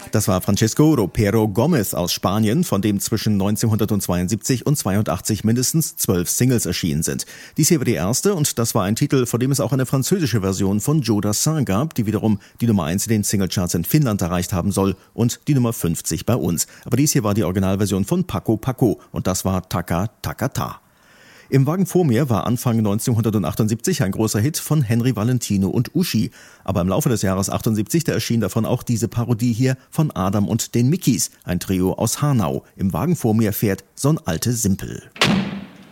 Das war Francisco Ropero Gómez aus Spanien, von dem zwischen 1972 und 82 mindestens 12 Singles erschienen sind. Dies hier war die erste und das war ein Titel, von dem es auch eine französische Version von Joe Dassin gab, die wiederum die Nummer 1 in den Singlecharts in Finnland erreicht haben soll und die Nummer 50 bei uns. Aber dies hier war die Originalversion von Paco Paco und das war Taka Taka Ta. Im Wagen vor mir war Anfang 1978 ein großer Hit von Henry Valentino und Uschi. Aber im Laufe des Jahres 78, da erschien davon auch diese Parodie hier von Adam und den Mickeys, ein Trio aus Hanau. Im Wagen vor mir fährt so ein alte Simpel.